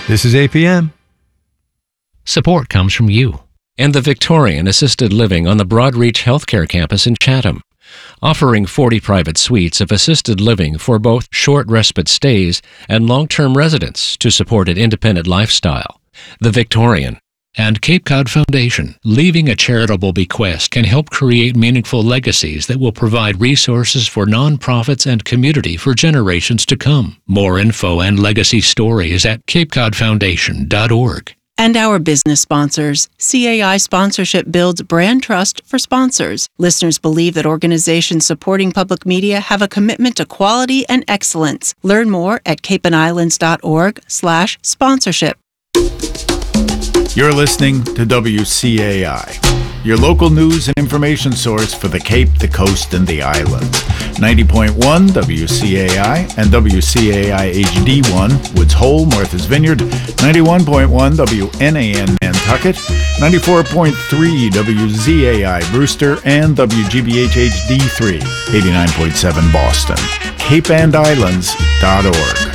This is APM. Support comes from you and the Victorian Assisted Living on the Broadreach Healthcare Campus in Chatham, offering 40 private suites of assisted living for both short respite stays and long-term residents to support an independent lifestyle. The Victorian and Cape Cod Foundation, leaving a charitable bequest can help create meaningful legacies that will provide resources for nonprofits and community for generations to come. More info and legacy stories at capecodfoundation.org. And our business sponsors. CAI sponsorship builds brand trust for sponsors. Listeners believe that organizations supporting public media have a commitment to quality and excellence. Learn more at capeandislands.org/sponsorship. You're listening to WCAI, your local news and information source for the Cape, the Coast, and the Islands. 90.1 WCAI and WCAI HD1, Woods Hole, Martha's Vineyard. 91.1 WNAN Nantucket. 94.3 WZAI Brewster and WGBH HD3, 89.7 Boston. capeandislands.org.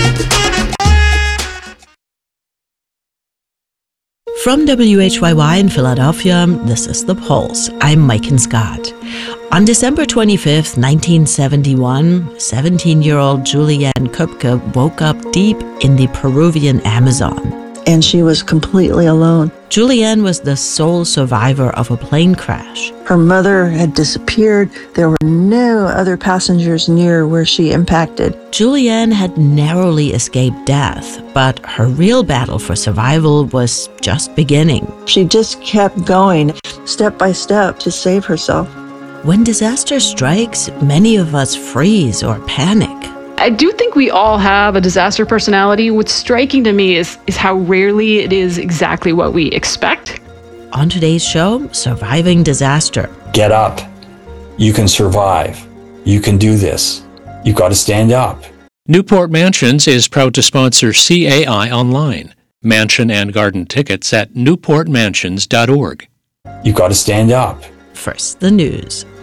From WHYY in Philadelphia, this is The Pulse. I'm Maiken Scott. On December 25th, 1971, 17-year-old Julianne Köpke woke up deep in the Peruvian Amazon. And she was completely alone. Julianne was the sole survivor of a plane crash. Her mother had disappeared. There were no other passengers near where she impacted. Julianne had narrowly escaped death, but her real battle for survival was just beginning. She just kept going, step by step, to save herself. When disaster strikes, many of us freeze or panic. I do think we all have a disaster personality. What's striking to me is how rarely it is exactly what we expect. On today's show, Surviving Disaster. Get up. You can survive. You can do this. You've got to stand up. Newport Mansions is proud to sponsor CAI Online. Mansion and garden tickets at newportmansions.org. You've got to stand up. First, the news.